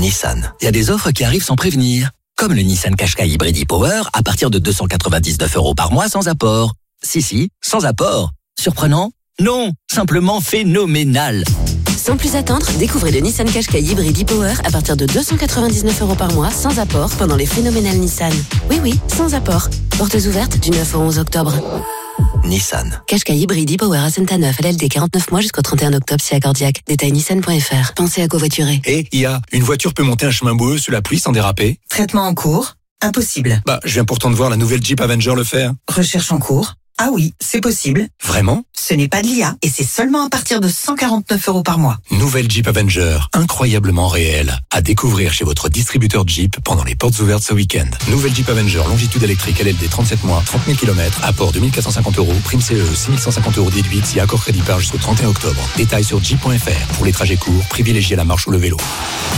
Nissan. Il y a des offres qui arrivent sans prévenir. Comme le Nissan Qashqai Hybrid e-Power à partir de 299 € par mois sans apport. Si, sans apport. Surprenant ? Non, simplement phénoménal. Sans plus attendre, découvrez le Nissan Qashqai Hybrid e-Power à partir de 299 € par mois sans apport pendant les phénoménales Nissan. Oui, sans apport. Portes ouvertes du 9 au 11 octobre. Nissan. Qashqai Hybrid e-Power à Saint-Neuf, LLD 49 mois jusqu'au 31 octobre si accordiaque. Détail nissan.fr. Pensez à covoiturer. Et une voiture peut monter un chemin boueux sous la pluie sans déraper? Traitement en cours. Impossible. Je viens pourtant de voir la nouvelle Jeep Avenger le faire. Recherche en cours. Ah oui, c'est possible. Vraiment? Ce n'est pas de l'IA et c'est seulement à partir de 149 € par mois. Nouvelle Jeep Avenger, incroyablement réelle. À découvrir chez votre distributeur Jeep pendant les portes ouvertes ce week-end. Nouvelle Jeep Avenger, longitude électrique LLD 37 mois, 30 000 km, apport 2450 €, prime CE 6150 € déduite si accord crédit par jusqu'au 31 octobre. Détails sur jeep.fr. Pour les trajets courts, privilégiez la marche ou le vélo.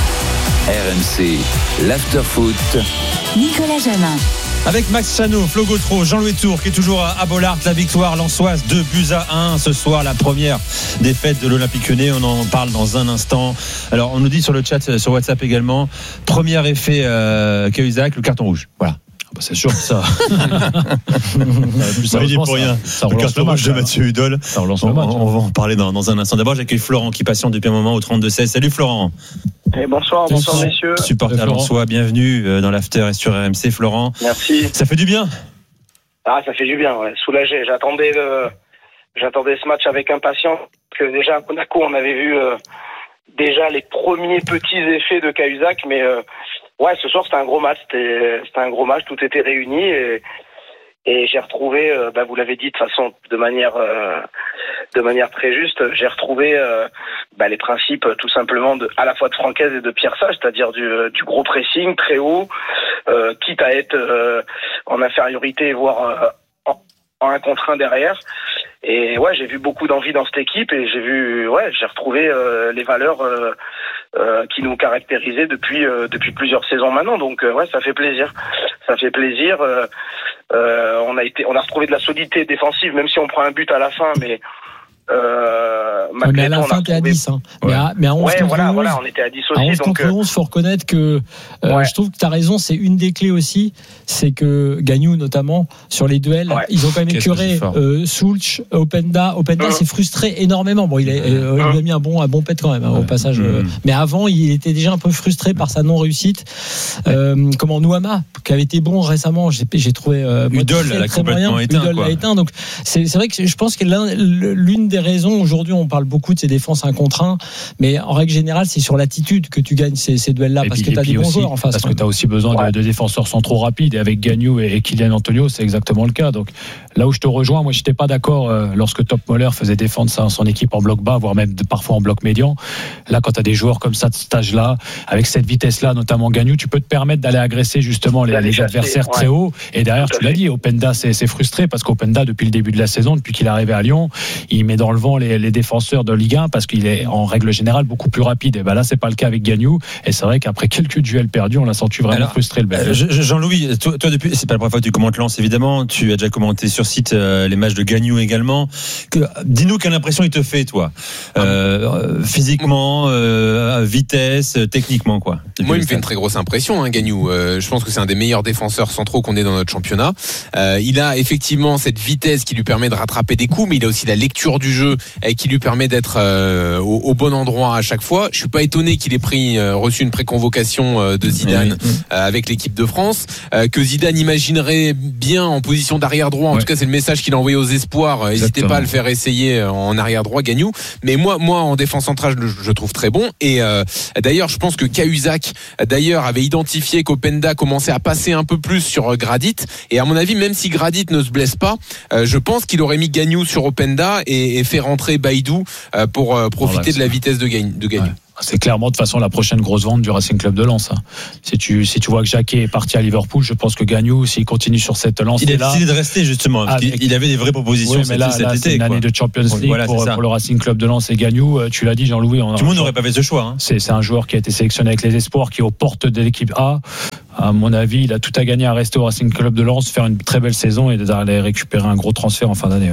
RMC, l'after-foot. Nicolas Jamin. Avec Max Chano, Flo Gautreau, Jean-Louis Tour qui est toujours à Bollaert, la victoire lensoise 2-1 ce soir, la première défaite de l'Olympique Lyonnais. On en parle dans un instant. Alors on nous dit sur le chat, sur WhatsApp également, premier effet Cahuzac, le carton rouge. Voilà. C'est sûr que ça. Ça dit pour rien. Ça le carton rouge de Mathieu Hudol. Ça relance le match. On va en parler dans un instant. D'abord, j'accueille Florent qui patiente depuis un moment au 32-16. Salut Florent. Et bonsoir messieurs. Supporter lensois, bienvenue dans l'after et sur RMC. Florent. Merci. Ça fait du bien. Ah, ça fait du bien, ouais. Soulagé. J'attendais ce match avec impatience. Parce que déjà à Monaco, on avait vu déjà les premiers petits effets de Cahuzac, mais ouais, ce soir c'était un gros match. C'était un gros match. Tout était réuni et j'ai retrouvé, vous l'avez dit de façon de manière très juste, j'ai retrouvé les principes tout simplement à la fois de Francaise et de Pierre Sage, c'est-à-dire du gros pressing très haut, quitte à être en infériorité, voire en 1 contre 1 derrière. Et ouais, j'ai vu beaucoup d'envie dans cette équipe et j'ai retrouvé les valeurs qui nous caractérisaient depuis plusieurs saisons maintenant. Donc ça fait plaisir. On a retrouvé de la solidité défensive, même si on prend un but à la fin, mais mais à la fin t'es à 10 hein. Ouais. Mais à 11 contre 11, on était à 10 aussi. à 11 contre 11, faut reconnaître que je trouve que t'as raison, c'est une des clés aussi, c'est que Gagnou notamment sur les duels, ils ont quand même écœuré Sulch, Openda s'est frustré énormément. Bon, il lui a mis un bon pet quand même au passage, mais avant il était déjà un peu frustré par sa non réussite. Nouama qui avait été bon récemment, j'ai trouvé Udol l'a complètement éteint. Donc c'est vrai que je pense que l'une des raisons aujourd'hui, on parle beaucoup de ces défenses 1 contre 1, mais en règle générale c'est sur l'attitude que tu gagnes ces duels-là, parce que tu as des bons joueurs en face. Parce que tu as aussi besoin de défenseurs centraux rapides, et avec Gagnou et Kylian Antonio c'est exactement le cas. Donc là où je te rejoins, moi j'étais pas d'accord lorsque Top Moller faisait défendre son équipe en bloc bas, voire même parfois en bloc médian. Là quand tu as des joueurs comme ça de cet âge-là, avec cette vitesse-là, notamment Gagnou, tu peux te permettre d'aller agresser justement les adversaires très haut. Et derrière, tu l'as dit, Openda c'est frustré parce qu'Openda depuis le début de la saison, depuis qu'il est arrivé à Lyon, il met dans le vent les défenseurs de Ligue 1 parce qu'il est en règle générale beaucoup plus rapide. Et là c'est pas le cas avec Gagnou, et c'est vrai qu'après quelques duels perdus, on l'a senti vraiment frustré le Belge. Jean-Louis, toi depuis, c'est pas la première fois que tu commentes Lens évidemment, tu as déjà commenté sur site les matchs de Gagnou également. Dis-nous quelle impression il te fait toi, physiquement, vitesse, techniquement quoi. Moi il me fait une très grosse impression Gagnou. Je pense que c'est un des meilleurs défenseurs centraux qu'on ait dans notre championnat. Il a effectivement cette vitesse qui lui permet de rattraper des coups, mais il a aussi la lecture du jeu qui lui permet d'être au bon endroit à chaque fois. Je suis pas étonné qu'il ait reçu une préconvocation de Zidane avec l'équipe de France, que Zidane imaginerait bien en position d'arrière droit. En tout cas, c'est le message qu'il a envoyé aux espoirs. N'hésitez pas à le faire essayer en arrière droit, Gagnou. Mais moi en défense centrale, je trouve très bon. Et d'ailleurs, je pense que Cahuzac avait identifié qu'Openda commençait à passer un peu plus sur Gradit. Et à mon avis, même si Gradit ne se blesse pas, je pense qu'il aurait mis Gagnou sur Openda et fait rentrer Baïdou pour profiter de la vitesse de Gagnou. Ouais. C'est clairement de toute façon la prochaine grosse vente du Racing Club de Lens. Si tu vois que Jacquet est parti à Liverpool, je pense que Gagnou, s'il continue sur cette lance, il a décidé de rester justement. Il avait des vraies propositions cet été. C'est une année de Champions League pour le Racing Club de Lens et Gagnou. Tu l'as dit, Jean-Louis. Tout le monde n'aurait pas fait ce choix. C'est un joueur qui a été sélectionné avec les espoirs, qui est aux portes de l'équipe A. À mon avis, il a tout à gagner à rester au Racing Club de Lens, faire une très belle saison et d'aller récupérer un gros transfert en fin d'année.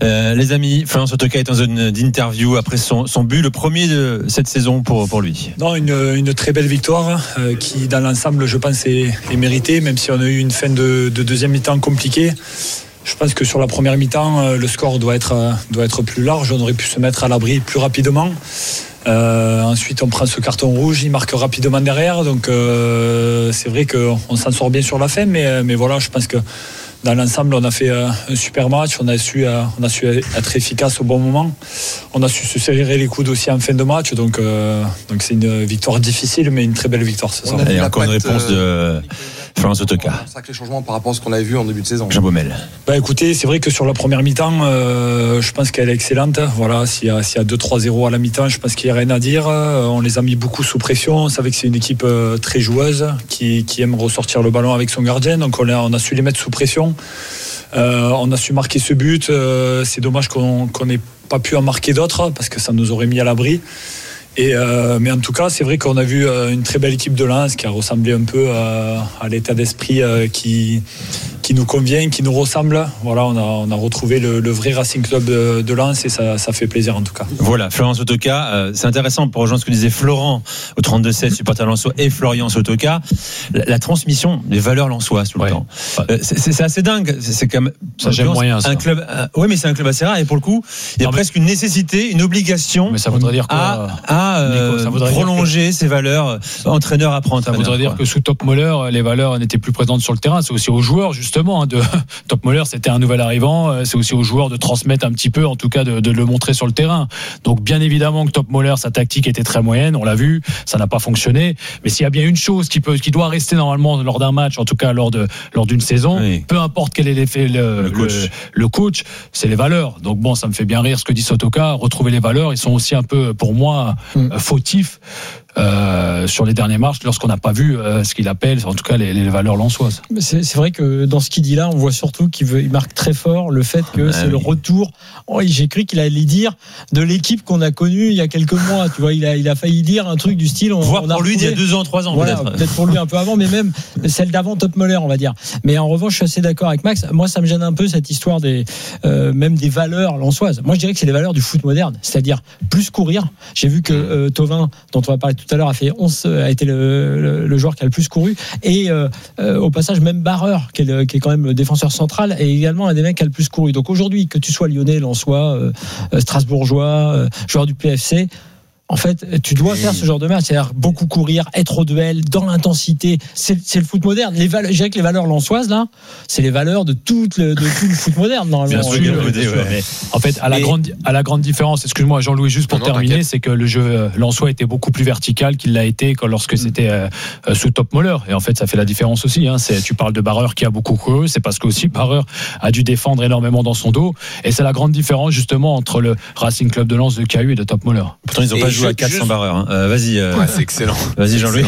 Les amis, Florian Sotoka est en zone d'interview après son but, le premier de cette saison pour lui. Non, une très belle victoire qui, dans l'ensemble, je pense, est méritée, même si on a eu une fin de deuxième mi-temps compliquée. Je pense que sur la première mi-temps, le score doit être plus large. On aurait pu se mettre à l'abri plus rapidement. Ensuite, on prend ce carton rouge, il marque rapidement derrière. Donc, c'est vrai qu'on s'en sort bien sur la fin, mais voilà, je pense que dans l'ensemble, on a fait un super match. On a su être efficace au bon moment. On a su se serrer les coudes aussi en fin de match. Donc c'est une victoire difficile, mais une très belle victoire ce soir. Et encore une réponse de Florian Sotoka. Un sacré changement par rapport à ce qu'on avait vu en début de saison. Jean Baumel. Écoutez, c'est vrai que sur la première mi-temps, je pense qu'elle est excellente. Voilà, s'il y a 2-3-0 à la mi-temps, je pense qu'il n'y a rien à dire. On les a mis beaucoup sous pression. On savait que c'est une équipe très joueuse qui aime ressortir le ballon avec son gardien. Donc on a su les mettre sous pression. On a su marquer ce but. C'est dommage qu'on n'ait pas pu en marquer d'autres parce que ça nous aurait mis à l'abri. Mais en tout cas, c'est vrai qu'on a vu une très belle équipe de Lens qui a ressemblé un peu à l'état d'esprit qui nous convient, qui nous ressemble. Voilà, on a retrouvé le vrai Racing Club de Lens et ça fait plaisir en tout cas. Voilà, Florian Sotoka, c'est intéressant pour rejoindre ce que disait Florent au 32-16, supporter lensois, et Florian Sotoka, la transmission des valeurs lensoises tout le temps. C'est assez dingue. C'est quand même, ça j'aime moyen, ça. Un club, ouais, mais c'est un club assez rare et pour le coup, il y a presque une nécessité, une obligation. Mais ça voudrait dire quoi prolonger ses valeurs, entraîneur après entraîneur. Ça voudrait dire que sous Topmoller, les valeurs n'étaient plus présentes sur le terrain. C'est aussi aux joueurs, justement. Topmoller, c'était un nouvel arrivant. C'est aussi aux joueurs de transmettre un petit peu, en tout cas, de le montrer sur le terrain. Donc, bien évidemment que Topmoller, sa tactique était très moyenne. On l'a vu. Ça n'a pas fonctionné. Mais s'il y a bien une chose qui doit rester normalement lors d'un match, en tout cas lors d'une saison, oui, peu importe quel est l'effet, le coach, c'est les valeurs. Donc, bon, ça me fait bien rire ce que dit Sotoka. Retrouver les valeurs, ils sont aussi un peu, pour moi, fautifs sur les derniers matchs lorsqu'on n'a pas vu ce qu'il appelle en tout cas les valeurs lensoises. C'est vrai que dans ce qu'il dit là, on voit surtout il marque très fort le fait que c'est le retour. J'ai cru qu'il allait dire de l'équipe qu'on a connue il y a quelques mois. Tu vois, il a failli dire un truc du style. Voire pour lui d'il y a 2 ans, 3 ans. Voilà, peut-être pour lui un peu avant, mais même celle d'avant Topmoller, on va dire. Mais en revanche, je suis assez d'accord avec Max. Moi, ça me gêne un peu cette histoire même des valeurs lensoises. Moi, je dirais que c'est les valeurs du foot moderne, c'est-à-dire plus courir. J'ai vu que Thauvin, dont on va parler tout à l'heure, a été le joueur qui a le plus couru, et au passage même Barreur qui est quand même le défenseur central, et également un des mecs qui a le plus couru. Donc aujourd'hui, que tu sois lyonnais, lensois, strasbourgeois, joueur du PFC, en fait, tu dois faire ce genre de match, c'est-à-dire beaucoup courir, être au duel, dans l'intensité. C'est le foot moderne. Je dirais que les valeurs lensoises, là, c'est les valeurs de tout le foot moderne, normalement. Bien sûr, mais en fait, à la grande différence, excuse-moi, Jean-Louis, juste pour terminer, c'est que le jeu lensois était beaucoup plus vertical qu'il l'a été lorsque c'était sous Topmoller. Et en fait, ça fait la différence aussi. Tu parles de Barreur qui a beaucoup couru, c'est parce que aussi Barreur a dû défendre énormément dans son dos. Et c'est la grande différence, justement, entre le Racing Club de Lens de Cahu et de Topmoller. Pourtant, ils ont pas joué à 400 Barreur. Vas-y. C'est excellent. Vas-y, Jean-Louis.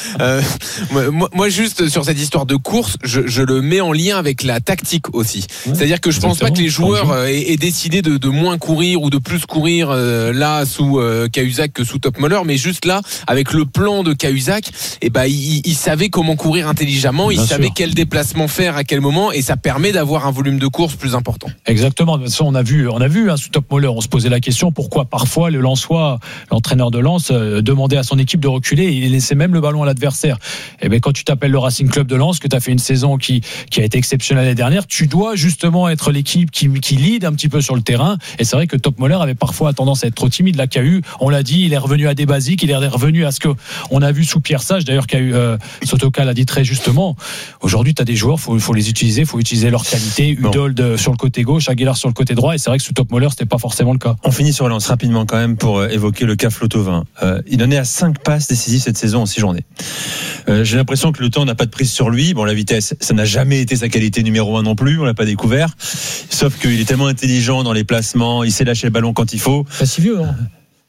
Moi, juste sur cette histoire de course, je le mets en lien avec la tactique aussi. C'est-à-dire que je pense pas que les joueurs aient décidé de moins courir ou de plus courir là sous Cahuzac que sous Topmoller, mais juste là, avec le plan de Cahuzac, il savait comment courir intelligemment, il savait quel déplacement faire à quel moment, et ça permet d'avoir un volume de course plus important. Exactement. De toute façon, on a vu sous Topmoller, on se posait la question pourquoi parfois le Lensois, l'entraîneur de Lens, demandait à son équipe de reculer et il laissait même le ballon à l'adversaire. Et bien, quand tu t'appelles le Racing Club de Lens, que tu as fait une saison qui a été exceptionnelle l'année dernière, tu dois justement être l'équipe qui lead un petit peu sur le terrain. Et c'est vrai que Topmoller avait parfois tendance à être trop timide. Là, KU, on l'a dit, il est revenu à des basiques, il est revenu à ce qu'on a vu sous Pierre Sage. D'ailleurs, Sotoka l'a dit très justement. Aujourd'hui, tu as des joueurs, faut les utiliser, faut utiliser leur qualité. Udold sur le côté gauche, Aguilar sur le côté droit. Et c'est vrai que sous Topmoller, c'était pas forcément le cas. On finit sur Lens rapidement quand même pour évoquer le cas Flo-Thauvin. Il en est à 5 passes décisives cette saison en 6 journées. J'ai l'impression que le temps n'a pas de prise sur lui. Bon, la vitesse, ça n'a jamais été sa qualité numéro 1 non plus, on l'a pas découvert. Sauf qu'il est tellement intelligent dans les placements, il sait lâcher le ballon quand il faut. Pas si vieux, hein.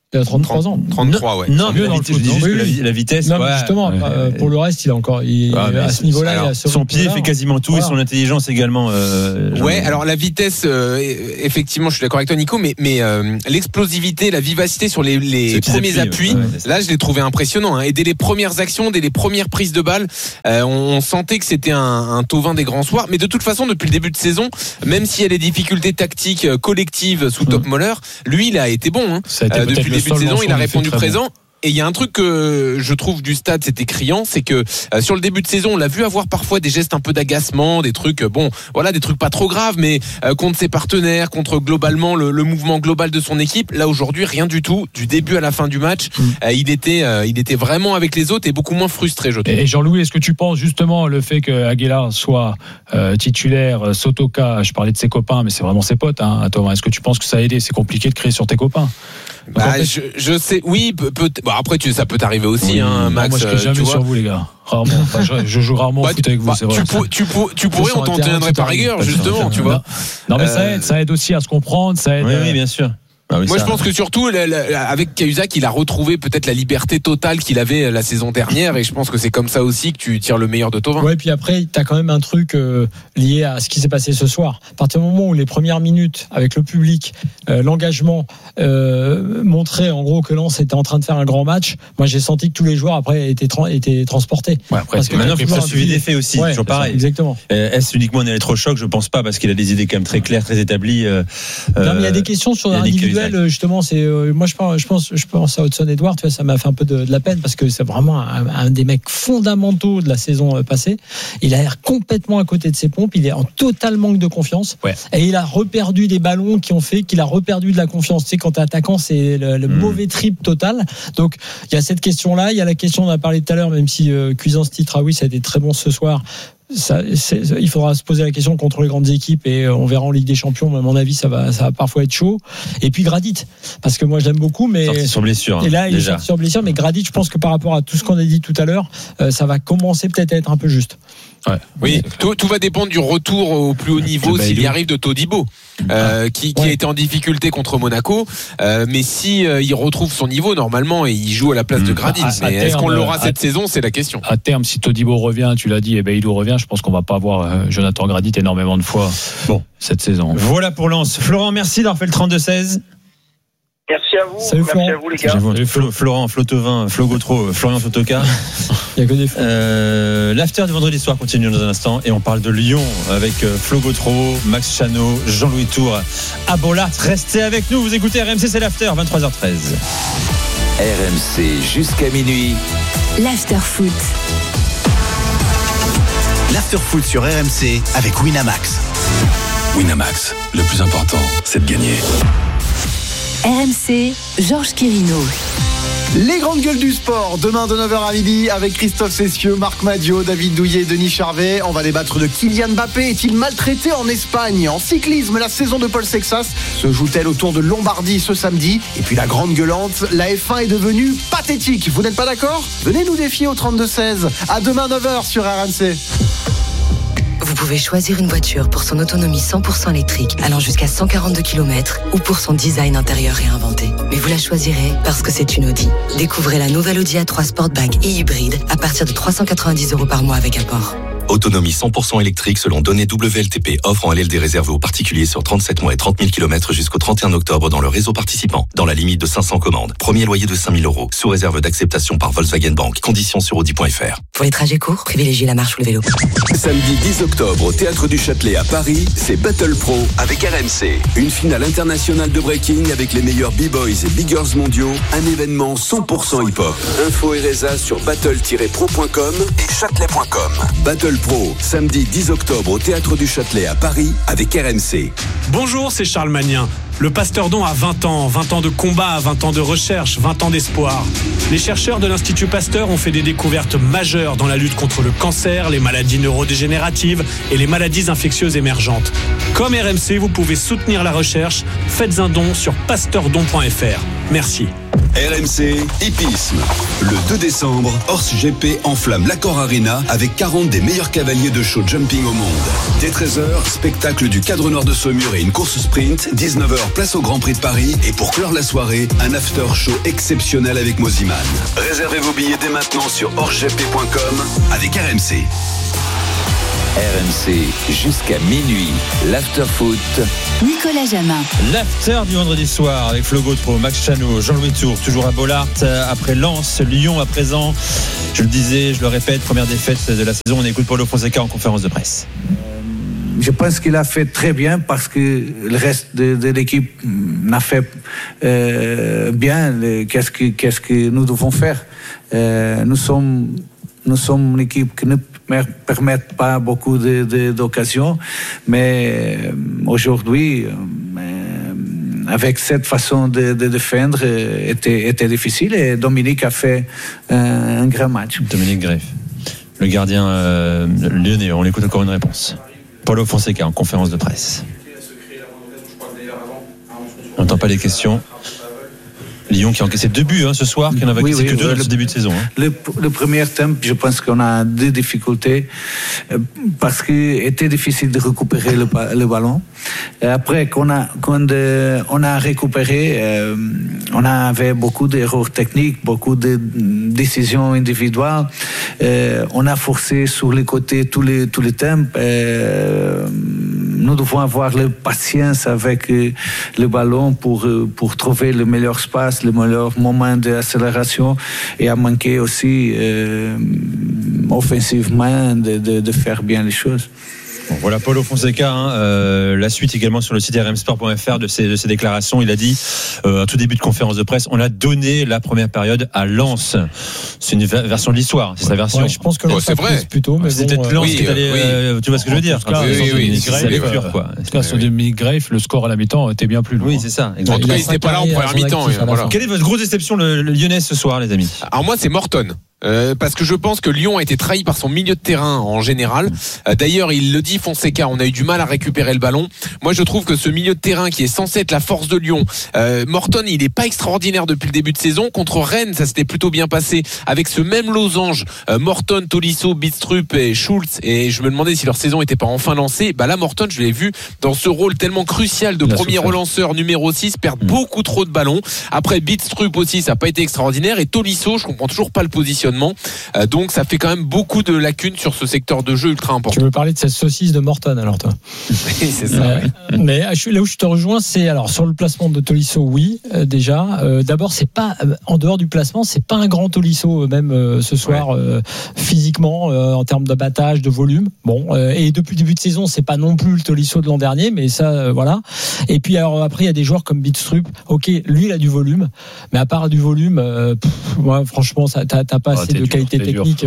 Il a 33 ans. 33, ouais. Non, mais je dis juste que la vitesse. Non, justement, pour le reste, il a encore. À ce niveau-là, il a son pied fait quasiment tout et son intelligence également. Ouais, alors la vitesse, effectivement, je suis d'accord avec toi, Nico, mais l'explosivité, la vivacité sur les premiers appuis, là, je l'ai trouvé impressionnant. Hein. Et dès les premières actions, dès les premières prises de balles, on sentait que c'était un Thauvin des grands soirs. Mais de toute façon, depuis le début de saison, même s'il y a des difficultés tactiques collectives sous Top Moller, lui, il a été bon. Hein. Depuis le début de saison, il a répondu présent. Bon. Et il y a un truc que je trouve du stade, c'était criant, c'est que sur le début de saison, on l'a vu avoir parfois des gestes un peu d'agacement, des trucs, des trucs pas trop graves, mais contre ses partenaires, contre globalement le mouvement global de son équipe. Là aujourd'hui, rien du tout. Du début à la fin du match, il était vraiment avec les autres et beaucoup moins frustré, je trouve. Et Jean-Louis, est-ce que tu penses justement le fait que Aguilar soit titulaire, Sotoka, je parlais de ses copains, mais c'est vraiment ses potes, hein, Thomas. Est-ce que tu penses que ça a aidé? C'est compliqué de créer sur tes copains. Je sais, oui, peut-être. Bon, après, ça peut t'arriver aussi, hein, Max. Moi, je crie jamais sur vous, les gars. Rarement. Enfin, je joue rarement au foot avec vous, c'est vrai. Tu pourrais, on t'en tiendrait par rigueur, justement, tu vois. Non, mais ça aide aussi à se comprendre, ça aide. Oui, bien sûr. Moi, je pense que surtout, avec Cahuzac, il a retrouvé peut-être la liberté totale qu'il avait la saison dernière, et je pense que c'est comme ça aussi que tu tires le meilleur de Thauvin. Ouais, puis après, t'as quand même un truc lié à ce qui s'est passé ce soir. À partir du moment où les premières minutes, avec le public, l'engagement montrait en gros que Lens était en train de faire un grand match, moi j'ai senti que tous les joueurs après étaient transportés. Ouais, après, parce que maintenant, il faut que ça suive des faits aussi, toujours pareil. Exactement. Est-ce uniquement un électrochoc? Je pense pas, parce qu'il a des idées quand même très claires, très établies. Non, mais il y a des questions sur l'individuel. Justement, c'est moi je pense à Hudson Edouard, tu vois, ça m'a fait un peu de la peine parce que c'est vraiment un des mecs fondamentaux de la saison passée. Il a l'air complètement à côté de ses pompes, il est en total manque de confiance, et il a reperdu des ballons qui ont fait qu'il a reperdu de la confiance. Tu sais, quand t'es attaquant, c'est le mauvais trip total. Donc il y a cette question-là, il y a la question, on a parlé tout à l'heure, même si Cuisance titre, oui, ça a été très bon ce soir. Il faudra se poser la question contre les grandes équipes et on verra en Ligue des Champions, mais à mon avis ça va parfois être chaud. Et puis Gradit, parce que moi je l'aime beaucoup, mais sorti sur blessure, et là il déjà. est sorti sur blessure, mais Gradit, je pense que par rapport à tout ce qu'on a dit tout à l'heure, ça va commencer peut-être à être un peu juste. Ouais. Oui, tout va dépendre du retour au plus haut niveau s'il y arrive de Todibo, qui a été en difficulté contre Monaco, mais si il retrouve son niveau normalement et il joue à la place de Gradit, mais est-ce qu'on l'aura cette saison, c'est la question. À terme, si Todibo revient, tu l'as dit, et Bailou revient, je pense qu'on va pas voir Jonathan Gradit énormément de fois cette saison. Voilà pour Lens. Florent, merci d'avoir fait le 32-16. Merci à vous. Salut, merci à vous, les gars. Florent, Flo Thauvin, Flo Gautreau, Florian Sotoka. Il y a que des l'after du vendredi soir continue dans un instant et on parle de Lyon avec Flo Gautreau, Max Chano, Jean-Louis Tour à Bollard. Restez avec nous, vous écoutez RMC, c'est l'after, 23h13. RMC jusqu'à minuit. L'after foot. L'after foot sur RMC avec Winamax. Winamax, le plus important, c'est de gagner. RMC, Georges Quirino. Les grandes gueules du sport, demain de 9h à midi avec Christophe Cessieux, Marc Madiot, David Douillet, Denis Charvet. On va débattre de Kylian Mbappé. Est-il maltraité en Espagne? En cyclisme, la saison de Paul Sexas se joue-t-elle au Tour de Lombardie ce samedi? Et puis la grande gueulante, la F1 est devenue pathétique. Vous n'êtes pas d'accord? Venez nous défier au 32-16. À demain 9h sur RMC. Vous pouvez choisir une voiture pour son autonomie 100% électrique allant jusqu'à 142 km ou pour son design intérieur réinventé. Mais vous la choisirez parce que c'est une Audi. Découvrez la nouvelle Audi A3 Sportback et hybride à partir de 390 € par mois avec apport. Autonomie 100% électrique selon données WLTP. Offre en LLD réservée aux particuliers sur 37 mois et 30 000 km jusqu'au 31 octobre dans le réseau participant. Dans la limite de 500 commandes. Premier loyer de 5 000 €. Sous réserve d'acceptation par Volkswagen Bank. Conditions sur Audi.fr. Pour les trajets courts, privilégiez la marche ou le vélo. Samedi 10 octobre au Théâtre du Châtelet à Paris, c'est Battle Pro avec RMC. Une finale internationale de breaking avec les meilleurs B-boys et biggers mondiaux. Un événement 100% hip-hop. Info et résa sur battle-pro.com et châtelet.com. Battle Pro, samedi 10 octobre au Théâtre du Châtelet à Paris avec RMC. Bonjour, c'est Charles Magnien. Le Pasteur Don a 20 ans de combat, 20 ans de recherche, 20 ans d'espoir. Les chercheurs de l'Institut Pasteur ont fait des découvertes majeures dans la lutte contre le cancer, les maladies neurodégénératives et les maladies infectieuses émergentes. Comme RMC, vous pouvez soutenir la recherche. Faites un don sur pasteurdon.fr. Merci. RMC Hippisme. Le 2 décembre, Horse GP enflamme l'Accor Arena avec 40 des meilleurs cavaliers de show jumping au monde. Dès 13h, spectacle du cadre nord de Saumur et une course sprint. 19h, place au Grand Prix de Paris. Et pour clore la soirée, un after show exceptionnel avec Moziman. Réservez vos billets dès maintenant sur horsegp.com avec RMC. RMC jusqu'à minuit, l'after-foot. Nicolas Jamin. L'after du vendredi soir avec Flo Gautreau, Max Chano, Jean-Louis Tour, toujours à Bollaert. Après Lens, Lyon à présent. Je le disais, je le répète, première défaite de la saison. On écoute Paulo Fonseca en conférence de presse. Je pense qu'il a fait très bien parce que le reste de l'équipe n'a fait bien. Qu'est-ce que nous devons faire? Nous sommes une équipe qui ne permet pas beaucoup d'occasions, mais aujourd'hui, avec cette façon de défendre, était difficile et Dominique a fait un grand match. Dominique Greff, le gardien lyonnais, on l'écoute encore une réponse. Paulo Fonseca en conférence de presse. On n'entend pas les questions. Lyon qui a encaissé 2 buts ce soir, qui n'en avait encaissé que 2 dans ce début de saison. Le premier temps, je pense qu'on a des difficultés parce qu'il était difficile de récupérer le ballon. Et après, quand on a récupéré, on avait beaucoup d'erreurs techniques, beaucoup de décisions individuelles. On a forcé sur les côtés tous les temps. Nous devons avoir la patience avec le ballon pour trouver le meilleur espace, le meilleur moment d'accélération et à manquer aussi offensivement de faire bien les choses. Bon, voilà Paulo Fonseca, la suite également sur le site rmsport.fr de ses déclarations. Il a dit à tout début de conférence de presse, on a donné la première période à Lens. C'est une version de l'histoire, c'est sa version. Ouais, je pense que c'est vrai. Plutôt, mais c'est peut-être Lens qui est allé. Tu vois ce que je veux dire? En tout cas, sur Dominique Greff, le score à la mi-temps était bien plus lourd. Oui, c'est ça. En tout cas, il n'était pas là en première mi-temps. Voilà. Quelle est votre grosse déception le Lyonnais ce soir, les amis? Alors moi, c'est Morton. Parce que je pense que Lyon a été trahi par son milieu de terrain en général. D'ailleurs, il le dit, Fonseca, on a eu du mal à récupérer le ballon. Moi, je trouve que ce milieu de terrain qui est censé être la force de Lyon, Morton, il n'est pas extraordinaire depuis le début de saison. Contre Rennes, ça s'était plutôt bien passé avec ce même losange, Morton, Tolisso, Bidstrup et Schultz. Et je me demandais si leur saison n'était pas enfin lancée. Bah là, Morton, je l'ai vu dans ce rôle tellement crucial de premier relanceur numéro 6, perdre beaucoup trop de ballons. Après, Bidstrup aussi, ça n'a pas été extraordinaire. Et Tolisso, je comprends toujours pas le positionnement. Donc ça fait quand même beaucoup de lacunes sur ce secteur de jeu ultra important. Tu veux parler de cette saucisse de Morton alors toi? Oui, c'est ça. Mais là où je te rejoins, c'est alors sur le placement de Tolisso, oui, déjà. D'abord, c'est pas en dehors du placement, c'est pas un grand Tolisso même ce soir physiquement en termes d'abattage, de volume. Bon, et depuis le début de saison, c'est pas non plus le Tolisso de l'an dernier, mais ça voilà. Et puis alors après, il y a des joueurs comme Bidstrup. Ok, lui il a du volume, mais à part du volume, moi franchement, t'as pas assez de qualité technique.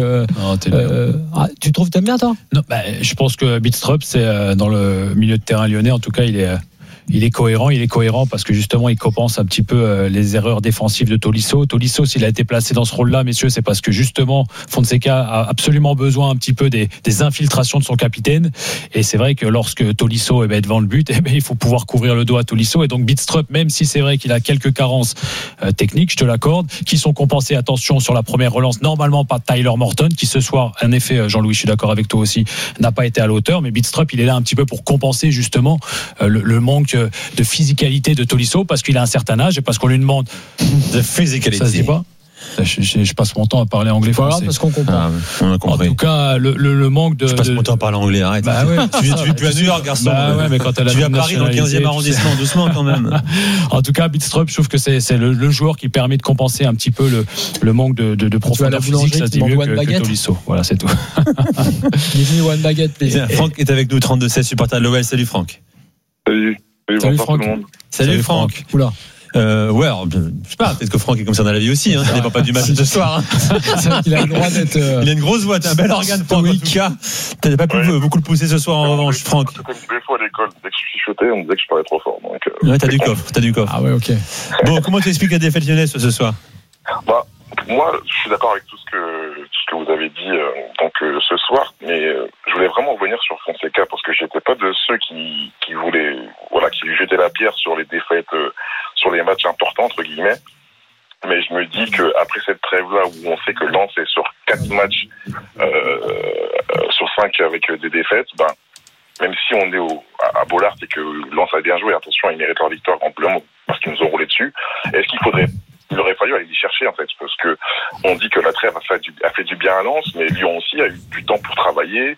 Tu trouves, t'aimes bien toi? Non, je pense que Bidstrup, c'est dans le milieu de terrain lyonnais, en tout cas, il est cohérent parce que justement il compense un petit peu les erreurs défensives de Tolisso. Tolisso, s'il a été placé dans ce rôle-là, messieurs, c'est parce que justement Fonseca a absolument besoin un petit peu des infiltrations de son capitaine. Et c'est vrai que lorsque Tolisso est devant le but, il faut pouvoir couvrir le dos à Tolisso. Et donc Bidstrup, même si c'est vrai qu'il a quelques carences techniques, je te l'accorde, qui sont compensées, attention, sur la première relance, normalement par Tyler Morton, qui ce soir, en effet, Jean-Louis, je suis d'accord avec toi aussi, n'a pas été à la hauteur. Mais Bidstrup, il est là un petit peu pour compenser justement le manque de physicalité de Tolisso parce qu'il a un certain âge et parce qu'on lui demande de physicalité. Ça se dit pas? Je passe mon temps à parler anglais français. Parce qu'on comprend. On a compris. En tout cas, le manque de. Je passe mon temps à parler anglais, arrête. Bah ouais. Tu vis plus à New York, garçon. Bah ouais, mais quand elle a tu vis à Paris dans le 15e arrondissement, doucement quand même. En tout cas, Bidstrup, je trouve que c'est le joueur qui permet de compenser un petit peu le manque de profondeur physique. Ça se dit mieux que Tolisso. Voilà, c'est tout. Bienvenue One Baguette. Franck est avec nous, 32-16, supporter de l'OL. Salut Franck. Salut Franck. Salut Franck. Oula. Ouais, alors, je sais pas, peut-être que Franck est comme ça dans la vie aussi, ça dépend pas du match de ce soir. C'est vrai qu'il a le droit d'être. Il a une grosse voix, t'as un bel organe, Franck, en tout cas. T'as pas pu beaucoup le pousser ce soir en revanche, Franck. Comme des fois à l'école, dès que je chuchotais, on me disait que je parlais trop fort. Donc, ouais, t'as du coffre. Ah ouais, ok. Bon, comment tu expliques la défaite lyonnaise ce soir? Moi, je suis d'accord avec tout ce que vous avez dit ce soir, mais je voulais vraiment revenir sur Fonseca parce que j'étais pas de ceux qui voulaient, qui lui jetaient la pierre sur les défaites, sur les matchs importants entre guillemets. Mais je me dis qu'après cette trêve-là, où on sait que Lens est sur 4 matchs sur 5 avec des défaites, même si on est à Bollaert et que Lens a bien joué, attention, ils méritent leur victoire amplement parce qu'ils nous ont roulé dessus. Est-ce il aurait fallu aller les chercher, en fait, parce que on dit que la trêve a fait du bien à Lens, mais Lyon aussi a eu du temps pour travailler.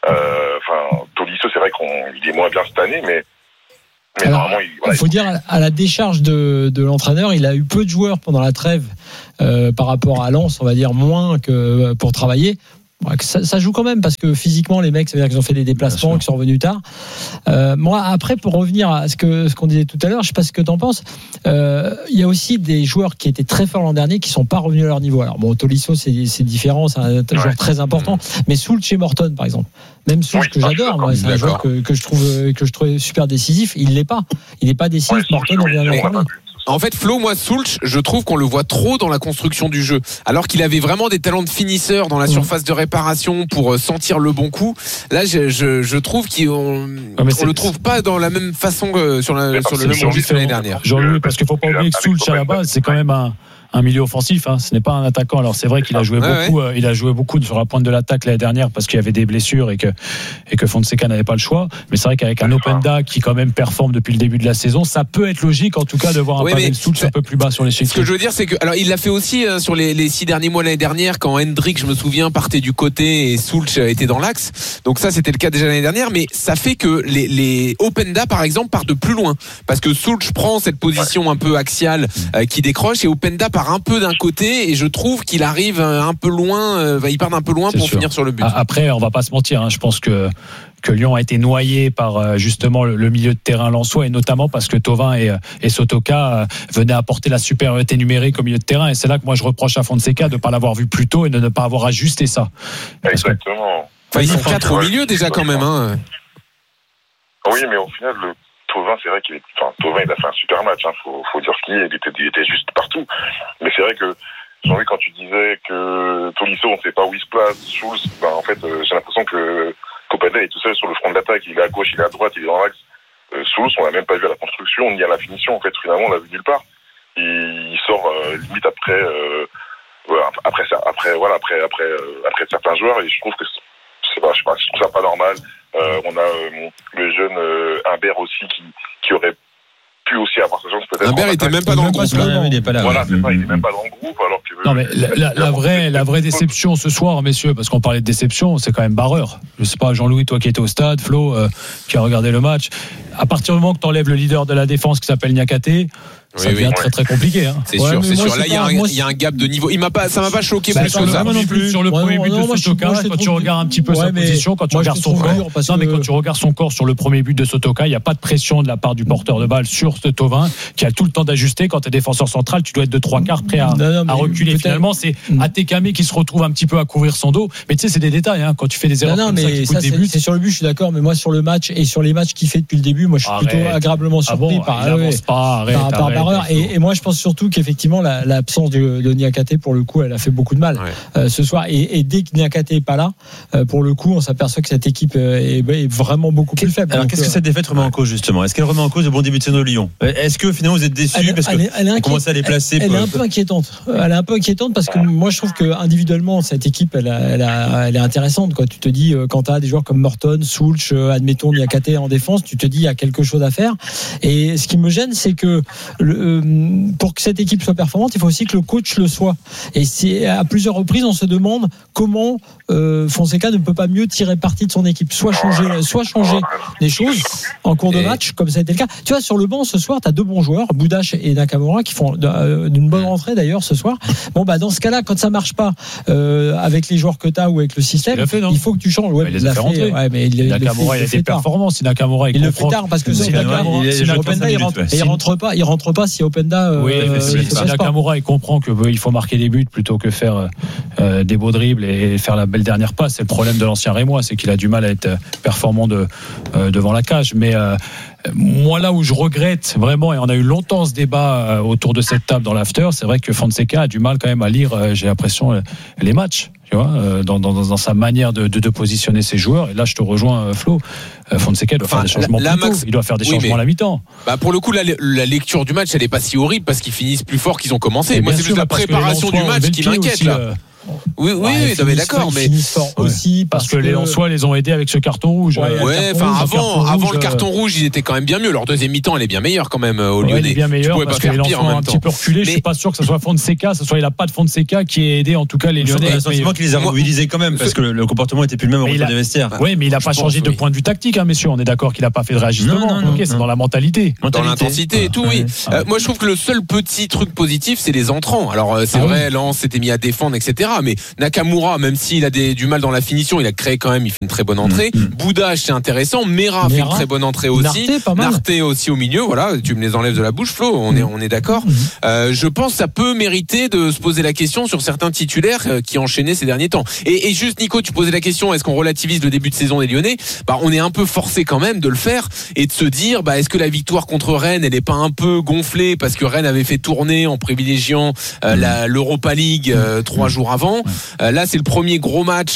Tolisso, c'est vrai qu'il est moins bien cette année, mais alors, il faut dire, à la décharge de l'entraîneur, il a eu peu de joueurs pendant la trêve par rapport à Lens, on va dire moins que pour travailler. Ça joue quand même parce que physiquement les mecs, ça veut dire qu'ils ont fait des déplacements, qu'ils sont revenus tard. Moi après, pour revenir à ce qu'on disait tout à l'heure, je sais pas ce que t'en penses, il y a aussi des joueurs qui étaient très forts l'an dernier qui sont pas revenus à leur niveau. Alors bon, Tolisso c'est différent, c'est un joueur très important, mais Soultz et Morton par exemple, même Soultz que j'adore, moi, c'est un joueur que je trouvais super décisif, il n'est pas décisif. Morton on vient d'en parler. En fait, Flo, moi, Soultz, je trouve qu'on le voit trop dans la construction du jeu. Alors qu'il avait vraiment des talents de finisseur dans la surface de réparation pour sentir le bon coup. Là, je trouve qu'on le trouve pas dans la même façon que sur le même registre l'année dernière. Jean-Louis, parce qu'il faut pas oublier que Soultz à la base, c'est quand même un milieu offensif, hein. Ce n'est pas un attaquant. Alors c'est vrai qu'il a joué beaucoup, il a joué beaucoup sur la pointe de l'attaque l'année dernière parce qu'il y avait des blessures et que Fonseca n'avait pas le choix. Mais c'est vrai qu'avec un Openda qui quand même performe depuis le début de la saison, ça peut être logique en tout cas de voir un Pavel Soultz un peu plus bas sur l'échiquier. Ce que je veux dire, c'est que alors il l'a fait aussi sur les 6 derniers mois l'année dernière quand Hendrick, je me souviens, partait du côté et Soultz était dans l'axe. Donc ça c'était le cas déjà l'année dernière, mais ça fait que les Openda par exemple partent de plus loin parce que Soultz prend cette position un peu axiale qui décroche et Openda part un peu d'un côté et je trouve qu'il arrive un peu loin, il part un peu loin pour finir sur le but. Après, on va pas se mentir, hein, je pense que Lyon a été noyé par justement le milieu de terrain lensois et notamment parce que Thauvin et Sotoka venaient apporter la supériorité numérique au milieu de terrain et c'est là que moi je reproche à Fonseca de ne pas l'avoir vu plus tôt et de ne pas avoir ajusté ça. Exactement. Ils sont 4 au milieu déjà quand même. Hein. Oui, mais au final, Thauvin, c'est vrai Thauvin, il a fait un super match, hein, faut dire ce qu'il est, il était juste partout. Mais c'est vrai que, Jean-Louis, quand tu disais que Tolisso, on ne sait pas où il se place, Schulz, en fait, j'ai l'impression que Openda est tout seul sur le front de l'attaque, il est à gauche, il est à droite, il est dans l'axe. Schulz, on l'a même pas vu à la construction, ni à la finition, en fait, finalement, on l'a vu nulle part. Il sort, limite après certains joueurs, et je trouve que je trouve ça pas normal. On a le jeune Humbert aussi qui aurait pu aussi avoir sa chance peut-être. Humbert était même pas dans le groupe. Il n'est pas là. Voilà, c'est ça, il n'est même pas dans le groupe alors que. Non mais la vraie déception ce soir, messieurs, parce qu'on parlait de déception, c'est quand même Barreur. Je sais pas, Jean-Louis, toi qui étais au stade, Flo, qui a regardé le match. À partir du moment que tu enlèves le leader de la défense qui s'appelle Niakhaté, ça devient très très compliqué. Hein. C'est sûr. Là, il y a un gap de niveau. Ça m'a pas choqué plus que ça. Non plus. Sur le premier but de Sotoka, quand tu regardes un petit peu sa position, quand tu regardes son corps. Non, mais quand tu regardes son corps sur le premier but de Sotoka, il n'y a pas de pression de la part du porteur de balle sur ce Thauvin qui a tout le temps d'ajuster. Quand tu es défenseur central, tu dois être de 3/4 prêt à reculer. Finalement, c'est Atekame qui se retrouve un petit peu à couvrir son dos. Mais tu sais, c'est des détails. Hein, quand tu fais des erreurs comme ça qui coûtent des buts. C'est sur le but, je suis d'accord. Mais moi, sur le match et sur les matchs qu'il fait depuis le début, moi, je suis plutôt agréablement surpris par Barreur. Et moi, je pense surtout qu'effectivement l'absence de Niakhaté pour le coup elle a fait beaucoup de mal ce soir et dès que Niakhaté est pas là pour le coup on s'aperçoit que cette équipe est vraiment beaucoup plus faible. Alors qu'est-ce que cette défaite remet en cause justement? Est-ce qu'elle remet en cause le bon début de saison de Lyon? Est-ce que finalement vous êtes déçus parce qu'on commence à les placer? Elle est un peu inquiétante. Elle est un peu inquiétante parce que moi je trouve que individuellement cette équipe elle est intéressante quoi. Tu te dis quand tu as des joueurs comme Morton, Soultz, admettons Niakhaté en défense, tu te dis il y a quelque chose à faire. Et ce qui me gêne c'est que pour que cette équipe soit performante, il faut aussi que le coach le soit. Et c'est à plusieurs reprises, on se demande comment Fonseca ne peut pas mieux tirer parti de son équipe, soit changer les choses en cours de match, comme ça a été le cas. Tu vois, sur le banc ce soir, tu as 2 bons joueurs, Boudache et Nakamura, qui font d'une bonne rentrée d'ailleurs ce soir. Bon, dans ce cas-là, quand ça marche pas avec les joueurs que tu as ou avec le système, il faut que tu changes. Ouais, il les a fait rentrer. Mais Nakamura, il a été performant. Si Nakamura, il le fait tard parce que Openda, il rentre pas si Openda. Si Nakamura il comprend qu'il faut marquer des buts plutôt que faire des beaux dribbles et faire la belle dernière passe, c'est le problème de l'ancien Rémois, c'est qu'il a du mal à être performant devant la cage. Mais moi là où je regrette vraiment, et on a eu longtemps ce débat autour de cette table dans l'after, c'est vrai que Fonseca a du mal quand même à lire, j'ai l'impression, les matchs. tu vois, dans sa manière de positionner ses joueurs. Et là, je te rejoins, Flo. Fonseca doit faire des changements plus tôt. Il doit faire des changements à la mi-temps. Bah pour le coup, la lecture du match, elle est pas si horrible parce qu'ils finissent plus fort qu'ils ont commencé. Moi, c'est plus la préparation du match qui m'inquiète là. Oui, d'accord, mais aussi parce que les Lensois les ont aidés avec ce carton rouge. Avant le carton rouge, ils étaient quand même bien mieux. Leur deuxième mi-temps, elle est bien meilleure quand même au Lyonnais. Elle est bien meilleure parce que les Lensois ont un petit peu reculé. Je suis pas sûr que ce soit Fonseca, il n'a pas de Fonseca qui ait aidé en tout cas les Lyonnais. C'est le sentiment qu'il les a mobilisés quand même parce que le comportement était plus le même au retour des vestiaires. Oui, mais il n'a pas changé de point de vue tactique, messieurs. On est d'accord qu'il n'a pas fait de réajustement. C'est dans la mentalité, dans l'intensité et tout. Oui. Moi, je trouve que le seul petit truc positif, c'est les entrants. Alors c'est vrai, Lens s'était mis à défendre, etc. Mais Nakamura, même s'il a du mal dans la finition, il a créé quand même, il fait une très bonne entrée. Boudage, c'est intéressant. Mera fait une très bonne entrée aussi. Narté aussi au milieu, voilà, tu me les enlèves de la bouche, Flo, on est d'accord. Je pense que ça peut mériter de se poser la question sur certains titulaires qui enchaînaient ces derniers temps. Et juste, Nico, tu posais la question, est-ce qu'on relativise le début de saison des Lyonnais? On est un peu forcé quand même de le faire et de se dire, est-ce que la victoire contre Rennes, elle est pas un peu gonflée parce que Rennes avait fait tourner en privilégiant l'Europa League 3 jours avant. Là, c'est le premier gros match,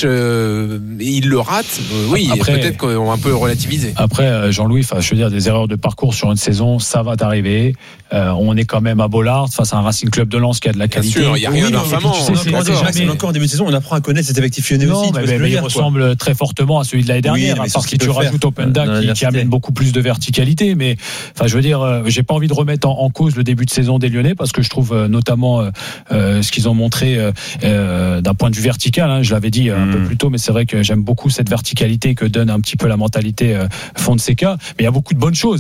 il le rate. Après, peut-être qu'on va un peu relativiser. Après, Jean-Louis, je veux dire, des erreurs de parcours sur une saison, ça va t'arriver. On est quand même à Bollaert face à un Racing Club de Lens qui a de la qualité. Bien sûr, il n'y a rien d'infamant. C'est encore en début de saison, on apprend à connaître cet effectif lyonnais aussi. Mais il ressemble très fortement à celui de l'année dernière, parce que tu rajoutes Openda qui amène beaucoup plus de verticalité. Mais je veux dire, j'ai pas envie de remettre en cause le début de saison des Lyonnais parce que je trouve notamment ce qu'ils ont montré d'un point de vue vertical. Je l'avais dit un peu plus tôt, mais c'est vrai que j'aime beaucoup cette verticalité que donne un petit peu la mentalité Fonseca. Mais il y a beaucoup de bonnes choses.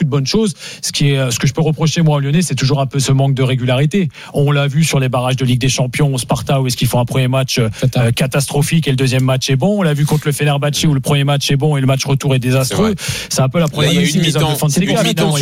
Ce que je peux reprocher moi aux Lyonnais, c'est toujours un peu ce manque de régularité. On l'a vu sur les barrages de Ligue des Champions au Sparta où est-ce qu'ils font un premier match catastrophique et le deuxième match est bon. On l'a vu contre le Fenerbahçe où le premier match est bon et le match retour est désastreux. C'est un peu la première. Il y a une mi-temps de Fonseca.